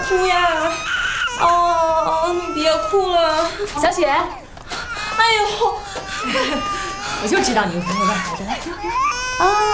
哭呀！哦，你别哭了， 小雪。哎呦， 我就知道你会问孩子。来，啊。